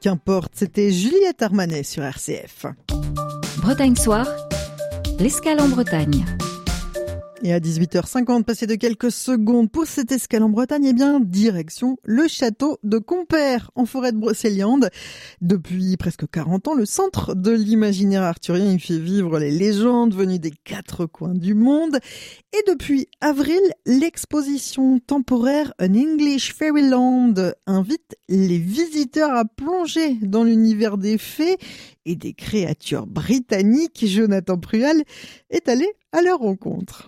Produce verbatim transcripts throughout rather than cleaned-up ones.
qu'importe, c'était Juliette Armanet sur R C F. Bretagne Soir, l'escale en Bretagne. Et à dix-huit heures cinquante, passé de quelques secondes pour cette escale en Bretagne, eh bien, direction le château de Compère, en forêt de Brocéliande. Depuis presque quarante ans, le centre de l'imaginaire arthurien y fait vivre les légendes venues des quatre coins du monde. Et depuis avril, l'exposition temporaire An English Fairyland invite les visiteurs à plonger dans l'univers des fées et des créatures britanniques. Jonathan Prual est allé à leur rencontre.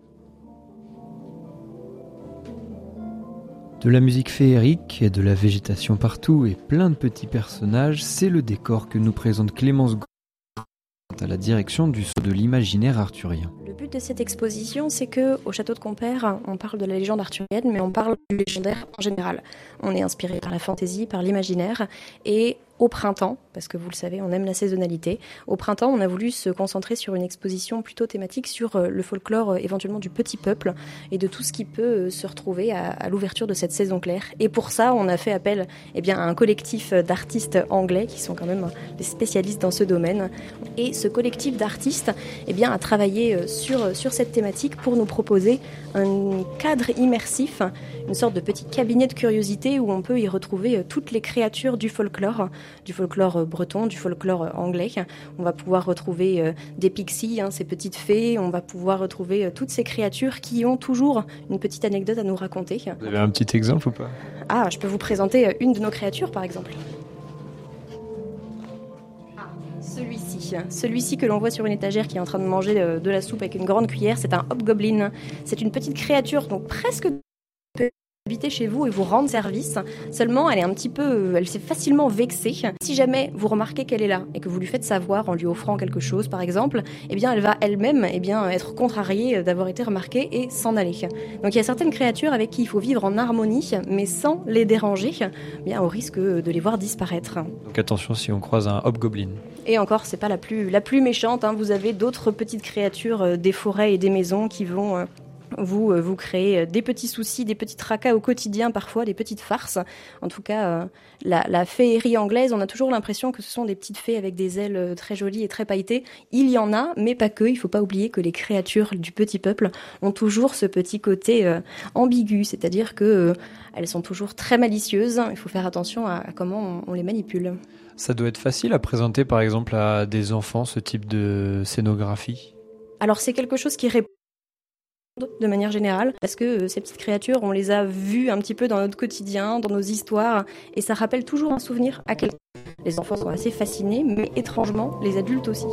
De la musique féerique et de la végétation partout et plein de petits personnages, c'est le décor que nous présente Clémence Gou- à la direction du saut de l'imaginaire arthurien. Le but de cette exposition, c'est que au château de Compère, on parle de la légende arthurienne, mais on parle du légendaire en général. On est inspiré par la fantaisie, par l'imaginaire, et au printemps, parce que vous le savez, on aime la saisonnalité, au printemps, on a voulu se concentrer sur une exposition plutôt thématique sur le folklore éventuellement du petit peuple et de tout ce qui peut se retrouver à, à l'ouverture de cette saison claire. Et pour ça, on a fait appel eh bien, à un collectif d'artistes anglais qui sont quand même des spécialistes dans ce domaine. Et ce collectif d'artistes eh bien, a travaillé sur, sur cette thématique pour nous proposer un cadre immersif, une sorte de petit cabinet de curiosité où on peut y retrouver toutes les créatures du folklore, du folklore breton, du folklore anglais. On va pouvoir retrouver euh, des pixies, hein, ces petites fées. On va pouvoir retrouver euh, toutes ces créatures qui ont toujours une petite anecdote à nous raconter. Vous avez un petit exemple ou pas ? Ah, je peux vous présenter une de nos créatures, par exemple. Ah, celui-ci. Celui-ci que l'on voit sur une étagère qui est en train de manger de, de la soupe avec une grande cuillère, c'est un hobgoblin. C'est une petite créature, donc presque habiter chez vous et vous rendre service. Seulement, elle est un petit peu, elle s'est facilement vexée. Si jamais vous remarquez qu'elle est là et que vous lui faites savoir en lui offrant quelque chose, par exemple, eh bien, elle va elle-même, eh bien, être contrariée d'avoir été remarquée et s'en aller. Donc, il y a certaines créatures avec qui il faut vivre en harmonie, mais sans les déranger, eh bien, au risque de les voir disparaître. Donc, attention si on croise un hobgoblin. Et encore, c'est pas la plus, la plus méchante, hein. Vous avez d'autres petites créatures euh, des forêts et des maisons qui vont euh, Vous, vous créez des petits soucis, des petits tracas au quotidien, parfois des petites farces. En tout cas, euh, la, la féerie anglaise, on a toujours l'impression que ce sont des petites fées avec des ailes très jolies et très pailletées. Il y en a, mais pas que. Il ne faut pas oublier que les créatures du petit peuple ont toujours ce petit côté euh, ambigu, c'est-à-dire qu'elles euh, sont toujours très malicieuses. Il faut faire attention à, à comment on, on les manipule. Ça doit être facile à présenter, par exemple, à des enfants, ce type de scénographie ? Alors, c'est quelque chose qui répond de manière générale, parce que euh, ces petites créatures, on les a vues un petit peu dans notre quotidien, dans nos histoires, et ça rappelle toujours un souvenir à quelqu'un. Les enfants sont assez fascinés, mais étrangement, les adultes aussi.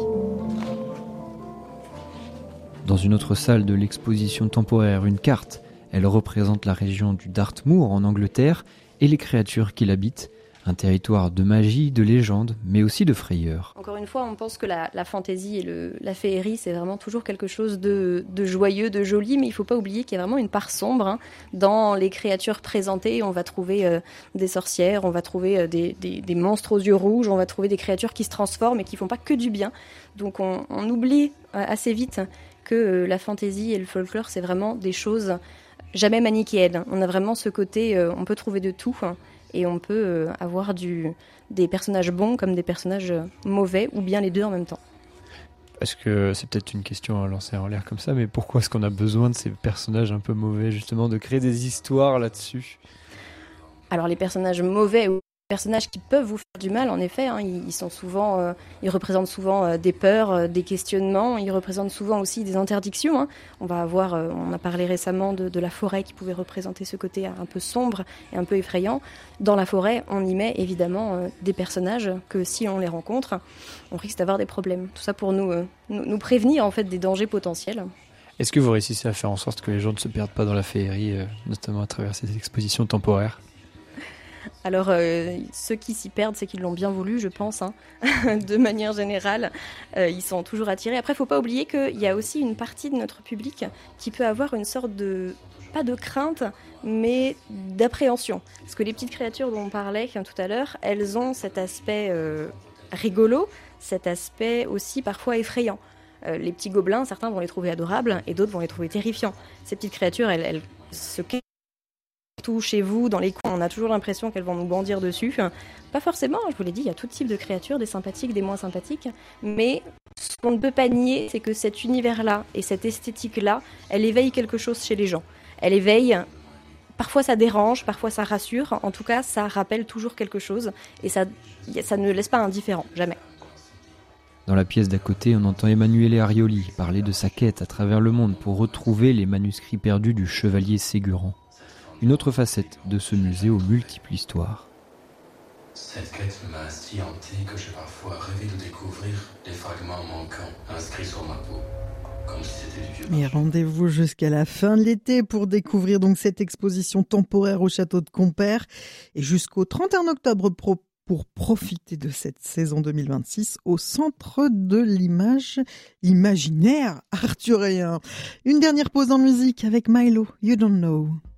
Dans une autre salle de l'exposition temporaire, une carte, elle représente la région du Dartmoor en Angleterre et les créatures qui l'habitent. Un territoire de magie, de légende, mais aussi de frayeur. Encore une fois, on pense que la, la fantaisie et le, la féerie, c'est vraiment toujours quelque chose de, de joyeux, de joli, mais il ne faut pas oublier qu'il y a vraiment une part sombre hein, dans les créatures présentées. On va trouver euh, des sorcières, on va trouver euh, des, des, des monstres aux yeux rouges, on va trouver des créatures qui se transforment et qui ne font pas que du bien. Donc on, on oublie euh, assez vite que euh, la fantaisie et le folklore, c'est vraiment des choses jamais manichéennes. On a vraiment ce côté, euh, on peut trouver de tout. Hein, et on peut avoir du, des personnages bons comme des personnages mauvais, ou bien les deux en même temps. Est-ce que c'est peut-être une question à lancer en l'air comme ça, mais pourquoi est-ce qu'on a besoin de ces personnages un peu mauvais, justement, de créer des histoires là-dessus ? Alors les personnages mauvais ou les personnages qui peuvent vous faire du mal, en effet, hein, ils, sont souvent, euh, ils représentent souvent euh, des peurs, euh, des questionnements, ils représentent souvent aussi des interdictions. Hein. On va avoir, euh, on a parlé récemment de, de la forêt qui pouvait représenter ce côté un peu sombre et un peu effrayant. Dans la forêt, on y met évidemment euh, des personnages que si on les rencontre, on risque d'avoir des problèmes. Tout ça pour nous, euh, nous, nous prévenir en fait des dangers potentiels. Est-ce que vous réussissez à faire en sorte que les gens ne se perdent pas dans la féerie, euh, notamment à travers ces expositions temporaires ? Alors, euh, ceux qui s'y perdent, c'est qu'ils l'ont bien voulu, je pense. Hein. De manière générale, euh, ils sont toujours attirés. Après, il ne faut pas oublier qu'il y a aussi une partie de notre public qui peut avoir une sorte de, pas de crainte, mais d'appréhension. Parce que les petites créatures dont on parlait tout à l'heure, elles ont cet aspect euh, rigolo, cet aspect aussi parfois effrayant. Euh, les petits gobelins, certains vont les trouver adorables et d'autres vont les trouver terrifiants. Ces petites créatures, elles, elles se cachent surtout chez vous, dans les coins, on a toujours l'impression qu'elles vont nous bondir dessus. Pas forcément, je vous l'ai dit, il y a tout type de créatures, des sympathiques, des moins sympathiques. Mais ce qu'on ne peut pas nier, c'est que cet univers-là et cette esthétique-là, elle éveille quelque chose chez les gens. Elle éveille... Parfois ça dérange, parfois ça rassure, en tout cas ça rappelle toujours quelque chose et ça, ça ne laisse pas indifférent, jamais. Dans la pièce d'à côté, on entend Emanuele Arioli parler de sa quête à travers le monde pour retrouver les manuscrits perdus du chevalier Ségurant. Une autre facette de ce musée aux multiples histoires. Cette quête m'a si hanté que j'ai parfois rêvé de découvrir les fragments manquants inscrits sur ma peau. Comme si c'était du vieux. Et rendez-vous jusqu'à la fin de l'été pour découvrir donc cette exposition temporaire au château de Compère et jusqu'au trente et un octobre pro pour profiter de cette saison deux mille vingt-six au centre de l'image, l'imaginaire arthurien. Une dernière pause en musique avec Milo, You Don't Know.